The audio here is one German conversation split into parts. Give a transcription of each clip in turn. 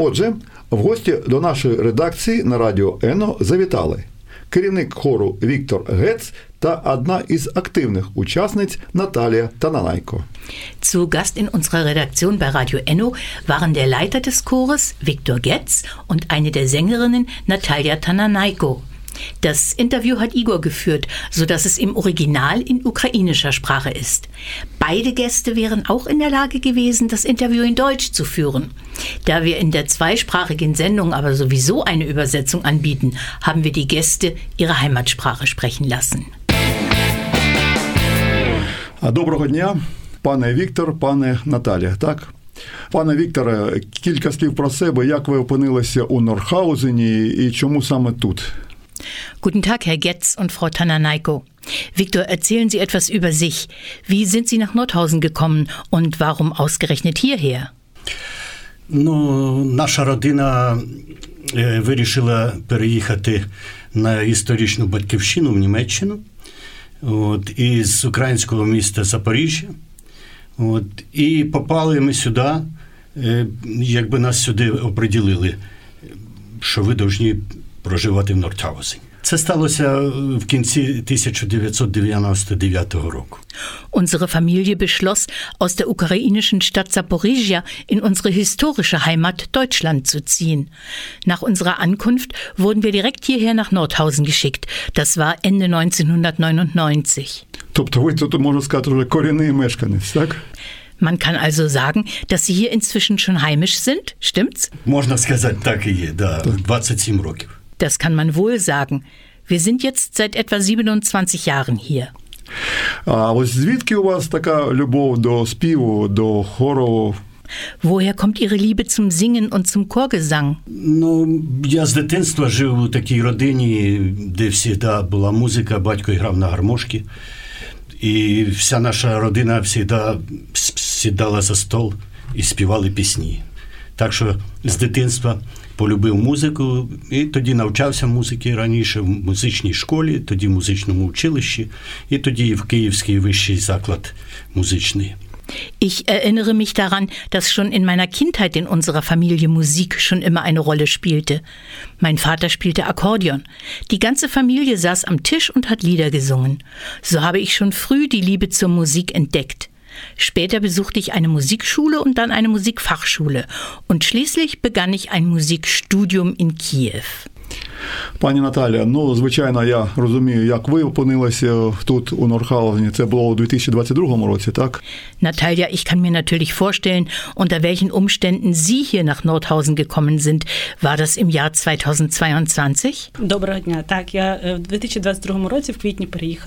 Отже, в гості до нашої редакції на Радіо Ено завітали керівник хору Віктор Гец та одна із активних учасниць Наталія Тананайко. Zu Gast in unserer Redaktion bei Radio Enno waren der Leiter des Chores, Viktor Getz, und eine der Sängerinnen, Natalia Tananayko. Das Interview hat Igor geführt, sodass es im Original in ukrainischer Sprache ist. Beide Gäste wären auch in der Lage gewesen, das Interview in Deutsch zu führen. Da wir in der zweisprachigen Sendung aber sowieso eine Übersetzung anbieten, haben wir die Gäste ihre Heimatsprache sprechen lassen. Доброго дня, пане Віктор, пане Наталія, так? Пане Вікторе, кілька слів про себе, як ви опинилися у Нордхаузені і чому саме тут? Guten Tag, Herr Getz und Frau Tananayko. Viktor, erzählen Sie etwas über sich. Wie sind Sie nach Nordhausen gekommen und warum ausgerechnet hierher? Наша родина вирішила переїхати на історичну батьківщину в Німеччину. Із українського міста Запоріжжя. І попали ми сюди, якби нас сюди оприділили, що ви повинні проживати в Нордхаузені. Це сталося в кінці 1999 року. Unsere Familie beschloss, aus der ukrainischen Stadt Zaporizhia in unsere historische Heimat Deutschland zu ziehen. Nach unserer Ankunft wurden wir direkt hierher nach Nordhausen geschickt. Das war Ende 1999. Тобто ви тут, можна сказати, вже корінний мешканець, так? Man kann also sagen, dass Sie hier inzwischen schon heimisch sind, stimmt's? Можна сказати, так і є, да, 27 років. Das kann man wohl sagen. Wir sind jetzt seit etwa 27 Jahren hier. А ось звідки у вас така любов до співу, до хору? Woher kommt Ihre Liebe zum Singen und zum Chorgesang? Я з дитинства жив у такій родині, де завжди була музика, батько грав на гармошці. І вся наша родина завжди сідала за стол і співали пісні. Так що з дитинства полюбив музику, і тоді навчався музики раніше в музичній школі, тоді в музичному училищі, і тоді в Київський вищий заклад музичний. Ich erinnere mich daran, dass schon in meiner Kindheit in unserer Familie Musik schon immer eine Rolle spielte. Mein Vater spielte Akkordeon. Die ganze Familie saß am Tisch und hat Lieder gesungen. So habe ich schon früh die Liebe zur Musik entdeckt. Später besuchte ich eine Musikschule und dann eine Musikfachschule. Und schließlich begann ich ein Musikstudium in Kiew. Пані Наталія, звичайно, я розумію, як ви опинилися тут у Нордхаузені. Це було у 2022 році, так? Natalia, ich kann mir natürlich vorstellen, unter welchen Umständen Sie hier nach Nordhausen gekommen sind. War das im Jahr 2022? Доброго дня. Так, я в 2022 році в квітні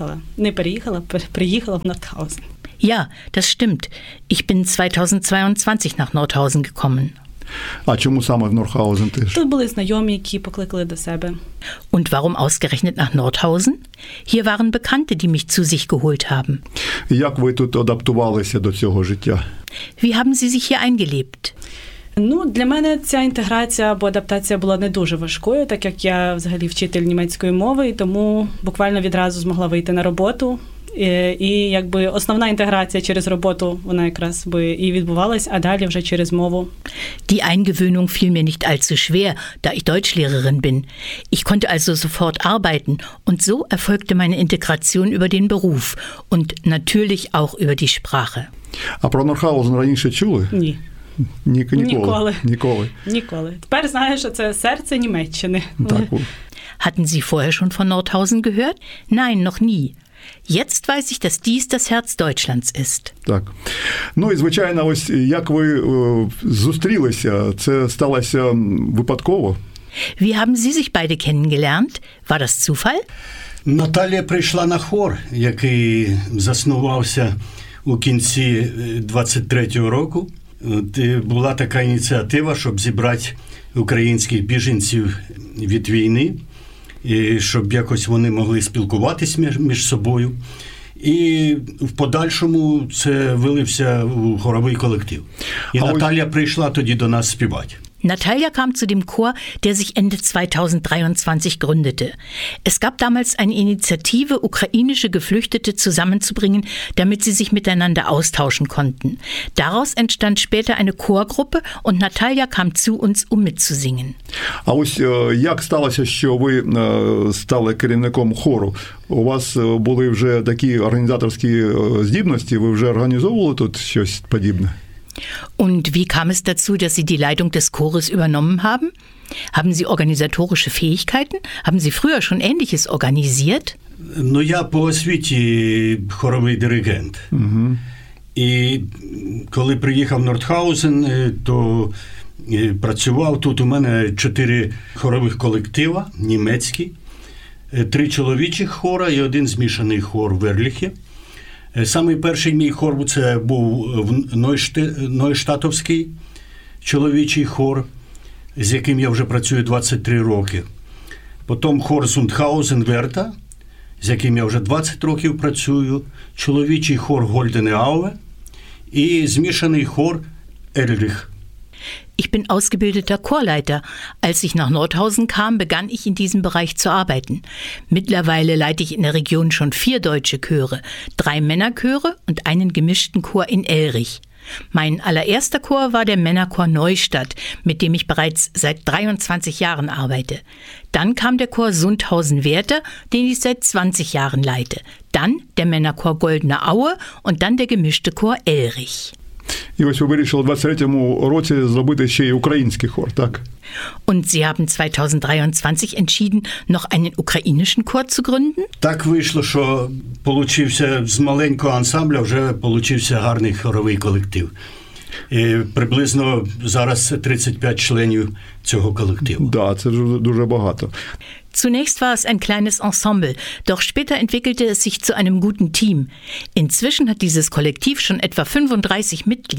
приїхала в Нордхаузен. Ja, das stimmt. Ich bin 2022 nach Nordhausen gekommen. А чому саме в Нордхаузен теж? Тут були знайомі, які покликали до себе. Und warum ausgerechnet nach Nordhausen? Hier waren Bekannte, die mich zu sich geholt haben. Як ви тут адаптувалися до цього життя? Wie haben Sie sich hier eingelebt? Для мене ця інтеграція або адаптація була не дуже важкою, так як я взагалі вчитель німецької мови, і тому буквально відразу змогла вийти на роботу. І якби основна інтеграція через роботу, вона якраз би і відбувалась, а далі вже через мову. Die Eingewöhnung fiel mir nicht allzu schwer, da ich Deutschlehrerin bin. Ich konnte also sofort arbeiten und so erfolgte meine Integration über den Beruf und natürlich auch über die Sprache. А про Нордхаузен раніше чули? Ні. Ніколи. Тепер знаю, що це серце Німеччини. Так. Hatten Sie vorher schon von Nordhausen gehört? Nein, noch nie. Jetzt weiß ich, dass dies das Herz Deutschlands ist. Так. І, звичайно, ось як ви зустрілися? Це сталося випадково? Wie haben Sie sich beide kennengelernt? War das Zufall? Наталія прийшла на хор, який заснувався у кінці 23-го року. Була така ініціатива, щоб зібрати українських біженців від війни, і щоб якось вони могли спілкуватись між собою. І в подальшому це вилився у хоровий колектив. І Наталія прийшла тоді до нас співати. Natalia kam zu dem Chor, der sich Ende 2023 gründete. Es gab damals eine Initiative, ukrainische Geflüchtete zusammenzubringen, damit sie sich miteinander austauschen konnten. Daraus entstand später eine Chorgruppe und Natalia kam zu uns, um mitzusingen. А ось як сталося, що ви стали керівником хору? У вас були вже такі організаторські здібності, ви вже організовували тут щось подібне? Und wie kam es dazu, dass Sie die Leitung des Chores übernommen haben? Haben Sie organisatorische Fähigkeiten? Haben Sie früher schon Ähnliches organisiert? Ну, я по освіті хоровий диригент. Угу. І коли приїхав в Нордхаузен, то працював тут у мене 4 хорових колектива, німецькі, 3 чоловічих хора і 1 змішаний хор в Ерліхі. Самий перший мій хор це був Нойштатовський чоловічий хор, з яким я вже працюю 23 роки. Потім хор Зундхаузен-Верта, з яким я вже 20 років працюю, чоловічий хор Гольдене Ауве і змішаний хор Ерліх. Ich bin ausgebildeter Chorleiter. Als ich nach Nordhausen kam, begann ich in diesem Bereich zu arbeiten. Mittlerweile leite ich in der Region schon 4 deutsche Chöre, 3 Männerchöre und einen gemischten Chor in Elrich. Mein allererster Chor war der Männerchor Neustadt, mit dem ich bereits seit 23 Jahren arbeite. Dann kam der Chor Sundhausen-Werther, den ich seit 20 Jahren leite. Dann der Männerchor Goldene Aue und dann der gemischte Chor Elrich. І ось ви вирішили в 23-му році зробити ще й український хор, так? Und Sie haben 2023 entschieden, noch einen ukrainischen Chor zu gründen? Так вийшло, що з маленького ансамбля вже получився гарний хоровий колектив. І приблизно зараз 35 членів цього колективу. Да, це дуже багато. Zunächst war es ein kleines Ensemble, doch später entwickelte es sich zu einem guten Team. Inzwischen hat dieses Kollektiv schon etwa 35 Mitglieder.